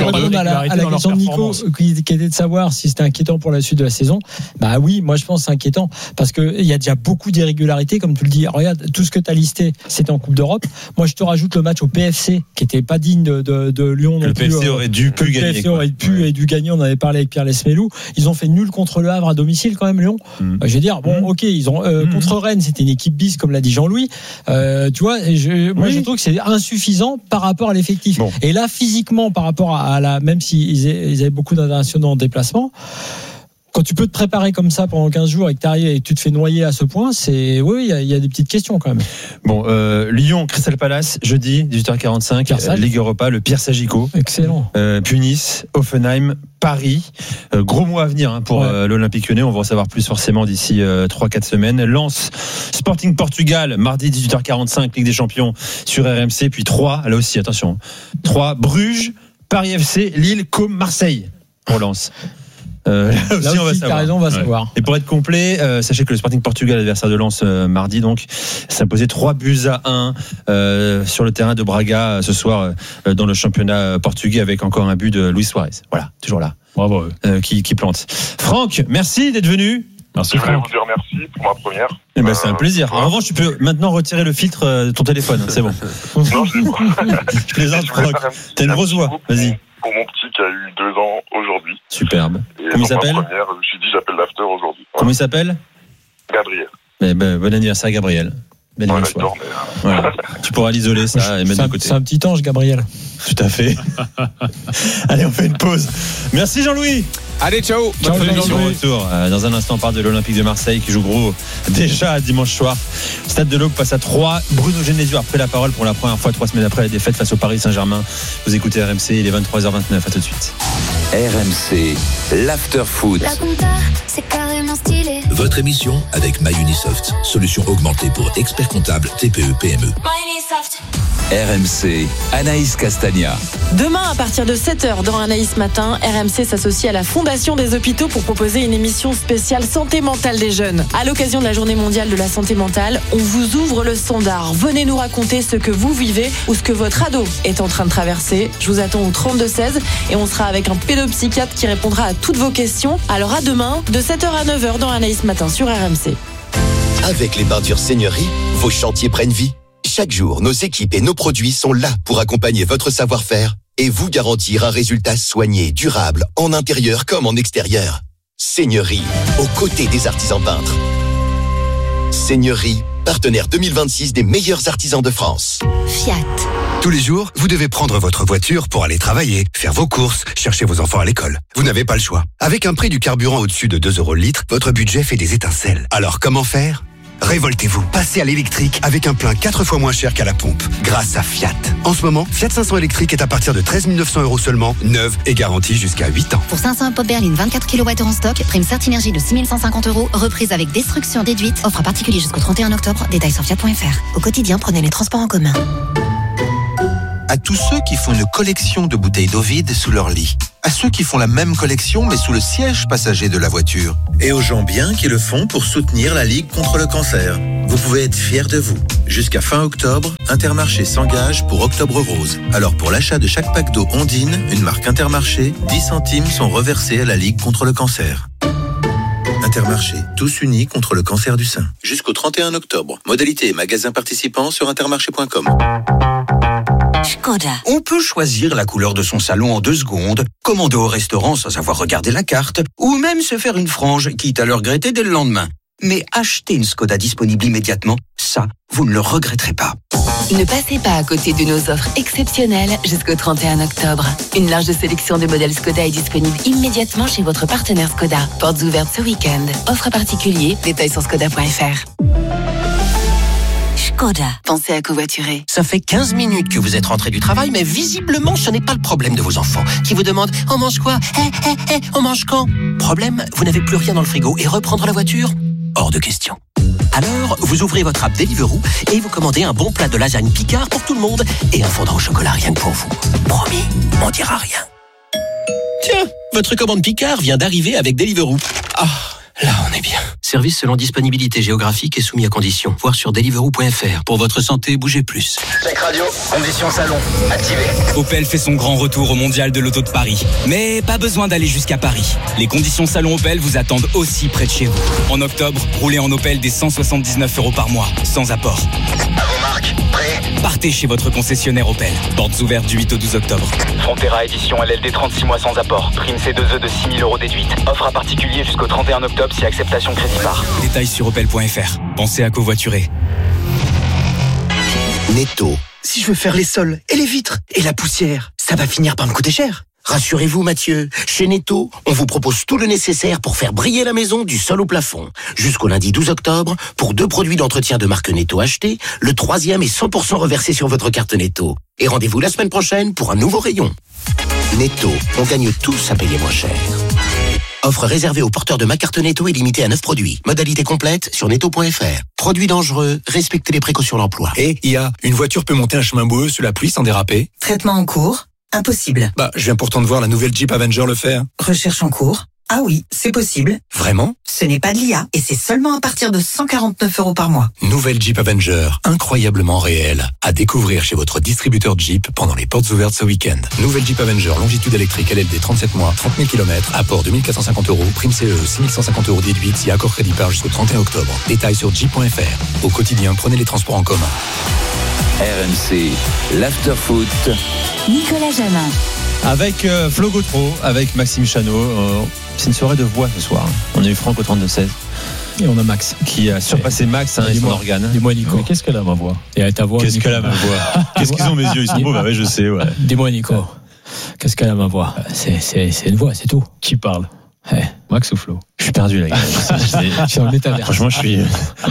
À la question de Nico qui était de savoir si c'était inquiétant pour la suite de la saison. Oui, moi je pense que c'est inquiétant parce que il y a déjà beaucoup d'irrégularités, comme tu le dis. Regarde, tout ce que tu as listé, c'était en Coupe d'Europe. Moi, je te rajoute le match au PFC, qui était pas digne de Lyon. Le PFC aurait dû gagner. Le PFC aurait pu et dû gagner. On avait parlé avec Pierre Lesmelou. Ils ont fait nul contre le Havre à domicile, quand même, Lyon. Je veux dire, ils ont contre Rennes, c'était une équipe bis, comme l'a dit Jean-Louis. Tu vois, je trouve que c'est insuffisant par rapport à l'effectif. Et là, physiquement, par rapport à même s'ils avaient beaucoup d'internationaux en déplacement. Quand tu peux te préparer comme ça pendant 15 jours et que tu arrives et que tu te fais noyer à ce point, il y a des petites questions quand même. Lyon, Crystal Palace, jeudi, 18h45, Ligue Europa, le Pierre Sagico. Excellent. Puis Nice, Offenheim, Paris. Gros mois à venir pour l'Olympique Lyonnais. On va en savoir plus forcément d'ici 3-4 semaines. Lens, Sporting Portugal, mardi 18h45, Ligue des Champions sur RMC. Puis 3, là aussi, attention. 3, Bruges, Paris FC, Lille, Côme, Marseille pour Lens. Là aussi, on va savoir. Raison, on va savoir. Et pour être complet, sachez que le Sporting Portugal, adversaire de Lens mardi, donc, s'imposait 3-1 sur le terrain de Braga ce soir dans le championnat portugais avec encore un but de Luis Suarez. Voilà, toujours là. Bravo. Qui plante. Franck, merci d'être venu. Merci. Je voulais vous dire merci pour ma première. C'est un plaisir. En revanche, tu peux maintenant retirer le filtre de ton téléphone. C'est bon. Non, je plaisante, Franck. T'as une grosse voix. Vas-y. Pour mon petit qui a eu 2 ans aujourd'hui. Superbe. Et comment il s'appelle? Je me suis dit, j'appelle l'after aujourd'hui. Comment il s'appelle? Gabriel. Bon anniversaire, Gabriel. Voilà. Tu pourras l'isoler, ça, et mettre de côté. C'est un petit ange, Gabriel. Tout à fait. Allez, on fait une pause. Merci Jean-Louis. Allez, ciao. Retour. Dans un instant, on parle de l'Olympique de Marseille qui joue gros déjà dimanche soir. Stade de l'Aube passe à 3. Bruno Genesio a pris la parole pour la première fois 3 semaines après la défaite face au Paris Saint-Germain. Vous écoutez RMC, il est 23h29. À tout de suite. RMC, l'after-foot. La compta, c'est carrément stylé. Votre émission avec MyUnisoft, solution augmentée pour experts comptables TPE-PME. MyUnisoft. RMC, Anaïs Castagna. Demain, à partir de 7h dans Anaïs Matin, RMC s'associe à la Fondation des Hôpitaux pour proposer une émission spéciale santé mentale des jeunes. À l'occasion de la Journée mondiale de la santé mentale, on vous ouvre le standard. Venez nous raconter ce que vous vivez ou ce que votre ado est en train de traverser. Je vous attends au 32-16 et on sera avec un pédopsychiatre qui répondra à toutes vos questions. Alors à demain, de 7h à 9h dans Anaïs Matin sur RMC. Avec les peintures Seigneurie, vos chantiers prennent vie. Chaque jour, nos équipes et nos produits sont là pour accompagner votre savoir-faire et vous garantir un résultat soigné, durable, en intérieur comme en extérieur. Seigneurie, aux côtés des artisans peintres. Seigneurie, partenaire 2026 des meilleurs artisans de France. Fiat. Tous les jours, vous devez prendre votre voiture pour aller travailler, faire vos courses, chercher vos enfants à l'école. Vous n'avez pas le choix. Avec un prix du carburant au-dessus de 2 € le litre, votre budget fait des étincelles. Alors comment faire ? Révoltez-vous, passez à l'électrique avec un plein 4 fois moins cher qu'à la pompe, grâce à Fiat. En ce moment, Fiat 500 électrique est à partir de 13 900 € seulement, neuve et garantie jusqu'à 8 ans. Pour 500 pop berline 24 kWh en stock, prime Certinergie de 6 150 €, reprise avec destruction déduite, offre à particulier jusqu'au 31 octobre, détails sur fiat.fr. Au quotidien, prenez les transports en commun. À tous ceux qui font une collection de bouteilles d'eau vide sous leur lit. À ceux qui font la même collection mais sous le siège passager de la voiture. Et aux gens bien qui le font pour soutenir la Ligue contre le cancer. Vous pouvez être fiers de vous. Jusqu'à fin octobre, Intermarché s'engage pour Octobre Rose. Alors pour l'achat de chaque pack d'eau Ondine, une marque Intermarché, 10 centimes sont reversés à la Ligue contre le cancer. Intermarché, tous unis contre le cancer du sein. Jusqu'au 31 octobre. Modalité et magasins participants sur intermarché.com. Škoda. On peut choisir la couleur de son salon en 2 secondes, commander au restaurant sans avoir regardé la carte, ou même se faire une frange, quitte à le regretter dès le lendemain. Mais acheter une Škoda disponible immédiatement, ça, vous ne le regretterez pas. Ne passez pas à côté de nos offres exceptionnelles jusqu'au 31 octobre. Une large sélection de modèles Škoda est disponible immédiatement chez votre partenaire Škoda. Portes ouvertes ce week-end. Offre à particulier, détails sur škoda.fr. Škoda. Pensez à covoiturer. Ça fait 15 minutes que vous êtes rentré du travail, mais visiblement, ce n'est pas le problème de vos enfants, qui vous demandent « On mange quoi ? On mange quand ?» Problème, vous n'avez plus rien dans le frigo et reprendre la voiture ? Hors de question. Alors, vous ouvrez votre app Deliveroo et vous commandez un bon plat de lasagne Picard pour tout le monde et un fondant au chocolat rien que pour vous. Promis, on dira rien. Tiens, votre commande Picard vient d'arriver avec Deliveroo. Ah, là on est bien. Service selon disponibilité géographique et soumis à conditions. Voir sur deliveroo.fr. Pour votre santé, bougez plus. Check radio, conditions salon, activé. Opel fait son grand retour au Mondial de l'Auto de Paris. Mais pas besoin d'aller jusqu'à Paris. Les conditions salon Opel vous attendent aussi près de chez vous. En octobre, roulez en Opel dès 179 € par mois, sans apport. À vos marques, prêt ? Partez chez votre concessionnaire Opel. Portes ouvertes du 8 au 12 octobre. Frontera édition LLD 36 mois sans apport. Prime C2E de 6 000 € déduite. Offre à particulier jusqu'au 31 octobre si acceptation crédit par. Détails sur opel.fr. Pensez à covoiturer. Netto. Si je veux faire les sols et les vitres et la poussière, ça va finir par me coûter cher. Rassurez-vous Mathieu, chez Netto, on vous propose tout le nécessaire pour faire briller la maison du sol au plafond. Jusqu'au lundi 12 octobre, pour 2 produits d'entretien de marque Netto achetés, le 3e est 100% reversé sur votre carte Netto. Et rendez-vous la semaine prochaine pour un nouveau rayon. Netto, on gagne tous à payer moins cher. Offre réservée aux porteurs de ma carte Netto et limitée à 9 produits. Modalité complète sur netto.fr. Produits dangereux, respectez les précautions d'emploi. Et une voiture peut monter un chemin boueux sous la pluie sans déraper. Traitement en cours. Impossible. Je viens pourtant de voir la nouvelle Jeep Avenger le faire. Recherche en cours. Ah oui, c'est possible. Vraiment ? Ce n'est pas de l'IA et c'est seulement à partir de 149 € par mois. Nouvelle Jeep Avenger, incroyablement réelle. À découvrir chez votre distributeur Jeep pendant les portes ouvertes ce week-end. Nouvelle Jeep Avenger, longitude électrique LLD 37 mois, 30 000 km, apport 2450 €, prime CE 6 150 € déduite si accord crédit par jusqu'au 31 octobre. Détails sur jeep.fr. Au quotidien, prenez les transports en commun. RMC, l'afterfoot. Nicolas Jamin. Avec Flo Gautreau, avec Maxime Chanot. C'est une soirée de voix ce soir. On a eu Franck au 32-16. Et on a Max. Qui a surpassé Max et son organe. Dis-moi Nico. Mais qu'est-ce qu'elle a ma voix? Et ta voix. Qu'est-ce qu'elle a ma voix? Qu'est-ce qu'ils ont mes yeux? Ils sont beaux, bah ouais, je sais, ouais. Dis-moi Nico. Qu'est-ce qu'elle a ma voix? C'est une voix, c'est tout. Qui parle? Max ou Flo? Je suis perdu là. Je suis en état. Franchement, je suis.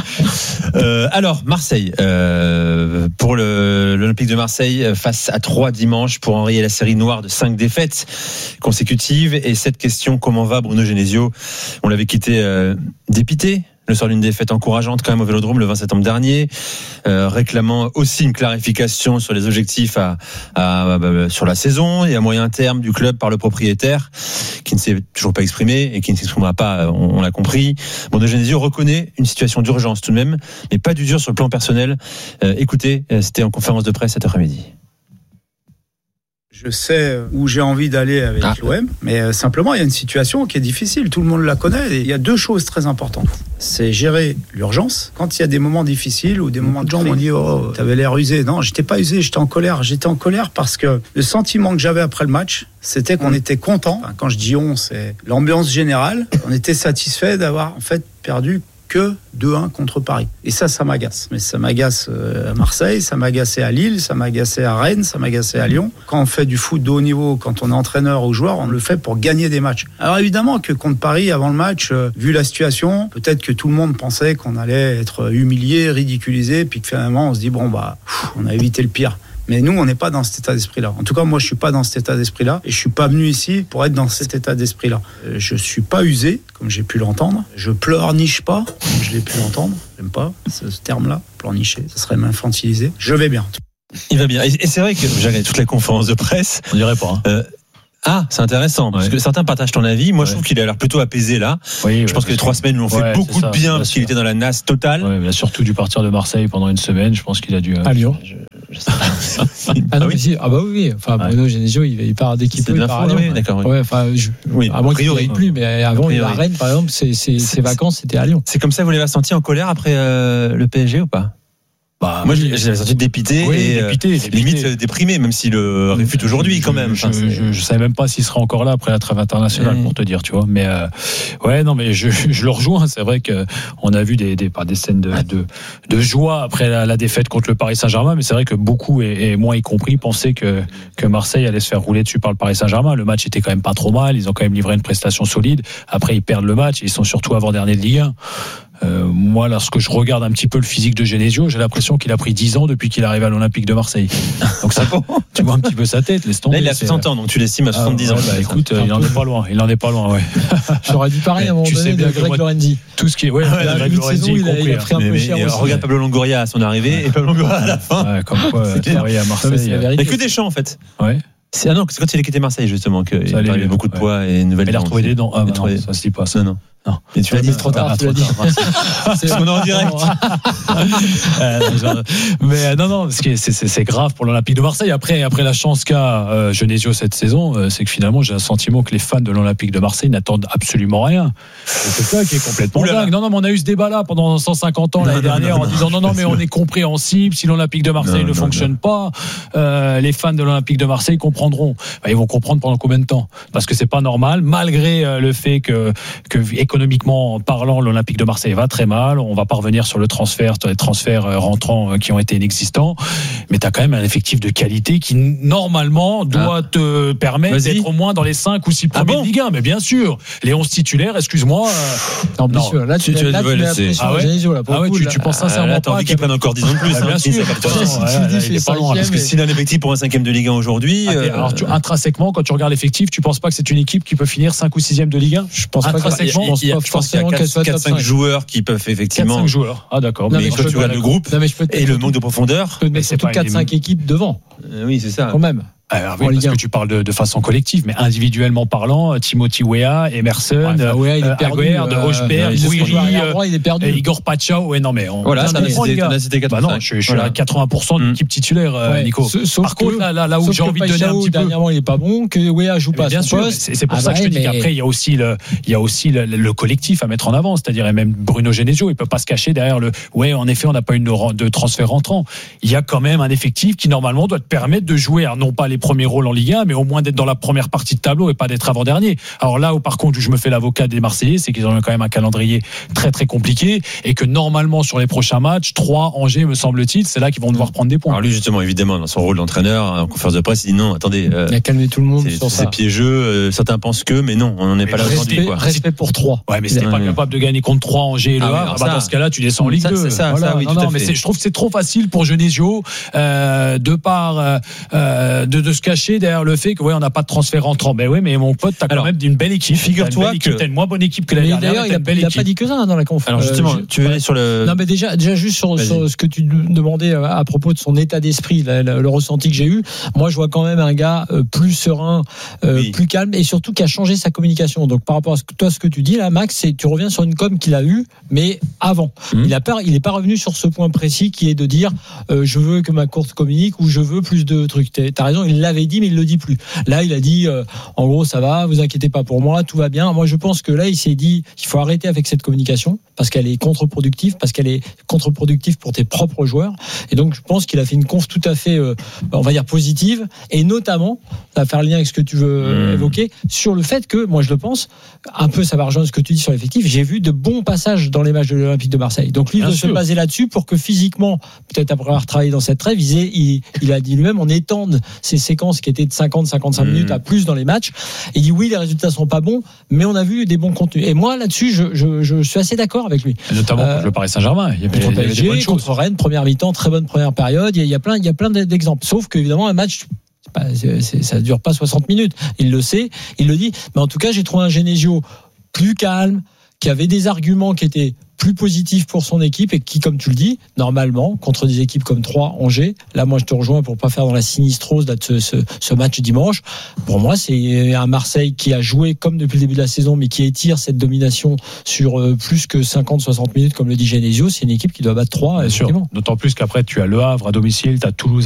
Alors, Marseille, pour l'Olympique de Marseille, face à 3 dimanche pour enrayer la série noire de 5 défaites consécutives. Et cette question, comment va Bruno Genesio? On l'avait quitté dépité. Le soir d'une défaite encourageante quand même au Vélodrome le 20 septembre dernier, réclamant aussi une clarification sur les objectifs sur la saison et à moyen terme du club par le propriétaire, qui ne s'est toujours pas exprimé et qui ne s'exprimera pas, on l'a compris. Bruno Genesio reconnaît une situation d'urgence tout de même, mais pas d'usure sur le plan personnel. Écoutez, c'était en conférence de presse cet après-midi. Je sais où j'ai envie d'aller avec l'OM, mais simplement, il y a une situation qui est difficile. Tout le monde la connaît. Et il y a 2 choses très importantes. C'est gérer l'urgence. Quand il y a des moments difficiles ou des moments de gens m'ont dit « Oh, t'avais l'air usé ». Non, j'étais pas usé, j'étais en colère. J'étais en colère parce que le sentiment que j'avais après le match, c'était qu'on était content. Enfin, quand je dis « on », c'est l'ambiance générale. On était satisfait d'avoir en fait perdu que 2-1 contre Paris. Et ça m'agace. Mais ça m'agace à Marseille, ça m'agaçait à Lille, ça m'agaçait à Rennes, ça m'agaçait à Lyon. Quand on fait du foot de haut niveau, quand on est entraîneur ou joueur, on le fait pour gagner des matchs. Alors évidemment que contre Paris, avant le match, vu la situation, peut-être que tout le monde pensait qu'on allait être humilié, ridiculisé, puis que finalement on se dit on a évité le pire. Mais nous, on n'est pas dans cet état d'esprit-là. En tout cas, moi, je suis pas dans cet état d'esprit-là et je suis pas venu ici pour être dans cet état d'esprit-là. Je suis pas usé, comme j'ai pu l'entendre. Je pleurniche pas, comme je l'ai pu l'entendre. J'aime pas ce terme-là, pleurnicher. Ça serait m'infantiliser. Je vais bien. Il va bien. Et c'est vrai que j'ai regardé toutes les conférences de presse. On dirait pas. C'est intéressant, parce que certains partagent ton avis. Moi, je trouve qu'il a l'air plutôt apaisé là. Je pense que les 3 semaines lui ont fait beaucoup de bien, parce qu'il était dans la nasse totale. Il a surtout dû partir de Marseille pendant une semaine. Je pense qu'il a dû. À Lyon. Oui. Enfin, Bruno Genesio, il part d'équipe. C'est de l'info, oui, d'accord. Ouais, enfin, à moins qu'il n'y plus, mais avant, il est à Rennes, par exemple, ses vacances, c'était à Lyon. C'est comme ça, vous l'avez senti en colère après le PSG ou pas? Moi, je l'avais senti dépité, limite déprimé, même s'il le réfute aujourd'hui quand même. Je savais même pas s'il serait encore là après la trêve internationale, pour te dire, tu vois. Mais je le rejoins. C'est vrai que on a vu des scènes de joie après la défaite contre le Paris Saint-Germain, mais c'est vrai que beaucoup, et moi y compris, pensaient que Marseille allait se faire rouler dessus par le Paris Saint-Germain. Le match était quand même pas trop mal. Ils ont quand même livré une prestation solide. Après, ils perdent le match. Ils sont surtout avant-dernier de Ligue 1. Moi, lorsque je regarde un petit peu le physique de Genesio, j'ai l'impression qu'il a pris 10 ans depuis qu'il arrive à l'Olympique de Marseille. Donc ça, tu vois un petit peu sa tête, laisse tomber. Là, il a 60 ans, donc tu l'estimes à 70 ans. Écoute, il en est pas loin. J'aurais dit pareil à un moment donné de Greg Lorenzi. Tout ce qui est, Greg Lorenzi, il a pris un peu cher. Regarde Pablo Longoria à son arrivée et Pablo Longoria à la fin. Comme quoi, travailler à Marseille. Il n'y a que des champs en fait. Ouais. C'est quand il a quitté Marseille justement qu'il y avait beaucoup de poids et une nouvelle. Il a retrouvé des dents. Ça se dit pas. Non. Mais tu l'as dit trop tard. C'est ce qu'on est en direct. Mais non, c'est grave pour l'Olympique de Marseille. Après la chance qu'a Genesio cette saison, c'est que finalement j'ai un sentiment que les fans de l'Olympique de Marseille n'attendent absolument rien. C'est ça qui est complètement dingue. Non, mais on a eu ce débat là pendant 150 ans l'année dernière en disant non, mais on est compréhensible si l'Olympique de Marseille ne fonctionne pas. Les fans de l'Olympique de Marseille comprendront. Ils vont comprendre pendant combien de temps? Parce que c'est pas normal, malgré le fait que économiquement parlant, l'Olympique de Marseille va très mal. On va pas revenir sur les transferts rentrants qui ont été inexistants. Mais tu as quand même un effectif de qualité qui, normalement, doit te permettre d'être au moins dans les 5 ou 6 premiers de Ligue 1. Mais bien sûr, les 11 titulaires, excuse-moi. Non. Là, tu mets la pression à Genesio. Tu penses sincèrement t'as envie qu'il prenne encore 10 ans de plus. Bien sûr. Il est pas loin. Parce que s'il a un effectif pour un 5e de Ligue 1 aujourd'hui. Alors, intrinsèquement, quand tu regardes l'effectif, tu penses pas que c'est une équipe qui peut finir 5 ou 6e de Ligue 1? Je pense pas. Je pense qu'il y a 4-5 joueurs qui peuvent effectivement. 4-5 joueurs. Ah, d'accord. Mais quand tu regardes le groupe et le manque de profondeur. Mais c'est surtout 4-5 équipes devant. Oui, c'est ça. Quand même. Oui, parce que tu parles de façon collective, mais individuellement parlant, Timothy Weah, Emerson, Weah, il est perdu, de Rochberg, il est perdu. Igor Pachao. Ouais, non, mais voilà, c'était 4. Non, je suis à 80% de l'équipe titulaire, Nico. Par contre, là où j'ai envie de donner un petit peu. Dernièrement, il est pas bon, que Weah joue pas à son poste. C'est pour ça que je te dis qu'après, il y a aussi le collectif à mettre en avant, c'est-à-dire et même Bruno Genesio, il peut pas se cacher derrière en effet, on n'a pas eu de transfert rentrant. Il y a quand même un effectif qui normalement doit te permettre de jouer, non pas les premiers rôles en Ligue 1, mais au moins d'être dans la première partie de tableau et pas d'être avant-dernier. Alors là où par contre où je me fais l'avocat des Marseillais, c'est qu'ils ont quand même un calendrier très très compliqué et que normalement sur les prochains matchs, 3 Angers me semble-t-il, c'est là qu'ils vont devoir prendre des points. Alors lui justement évidemment dans son rôle d'entraîneur en conférence de presse, il dit non, attendez, il a calmé tout le monde sur ça. C'est piégeux, certains pensent que, mais non, on n'en est pas là aujourd'hui. Respect pour 3. Ouais, mais si t'es pas capable de gagner contre 3 Angers et Le Havre, dans ce cas-là tu descends en Ligue 2. C'est ça, oui, non, mais je trouve que c'est trop facile pour Genesio de se cacher derrière le fait que on n'a pas de transfert rentrant. Mais oui, mais mon pote, t'as quand même une belle équipe. Figure-toi que t'as une moins bonne équipe que l'année dernière. Il n'a pas dit que ça dans la conf. Alors justement, tu veux aller sur le. Non, mais déjà juste sur ce que tu demandais à propos de son état d'esprit, le ressenti que j'ai eu. Moi, je vois quand même un gars plus serein, plus calme et surtout qui a changé sa communication. Donc par rapport à ce que tu dis là, Max, c'est tu reviens sur une com qu'il a eue, mais avant. Il est pas revenu sur ce point précis qui est de dire je veux que ma course communique ou je veux plus de trucs. T'as raison, il l'avait dit, mais il le dit plus. Là, il a dit, en gros, ça va, vous inquiétez pas pour moi, tout va bien. Moi, je pense que là, il s'est dit, il faut arrêter avec cette communication parce qu'elle est contre-productive, pour tes propres joueurs. Et donc, je pense qu'il a fait une conf tout à fait, on va dire, positive, et notamment, ça va faire le lien avec ce que tu veux évoquer, sur le fait que, moi, je le pense, un peu, ça va rejoindre ce que tu dis sur l'effectif. J'ai vu de bons passages dans les matchs de l'Olympique de Marseille. Donc, lui, il doit se baser là-dessus pour que physiquement, peut-être après avoir travaillé dans cette trêve, il a dit lui-même, on étende ces séquences qui étaient de 50-55 minutes à plus dans les matchs. Il dit oui, les résultats sont pas bons, mais on a vu des bons contenus. Et moi, là-dessus, je suis assez d'accord avec lui. Et notamment contre le Paris Saint-Germain. Il y avait des bonnes choses. Contre Rennes, première mi-temps, très bonne première période. Il y a plein d'exemples. Sauf qu'évidemment, un match, ça dure pas 60 minutes. Il le sait, il le dit. Mais en tout cas, j'ai trouvé un Genesio plus calme, qui avait des arguments qui étaient plus positifs pour son équipe et qui, comme tu le dis, normalement, contre des équipes comme Troyes, Angers, là, moi, je te rejoins pour pas faire dans la sinistrose là, de ce match dimanche. Pour moi, c'est un Marseille qui a joué comme depuis le début de la saison, mais qui étire cette domination sur plus que 50-60 minutes, comme le dit Genesio. C'est une équipe qui doit battre Troyes. D'autant plus qu'après, tu as Le Havre à domicile, tu as Toulouse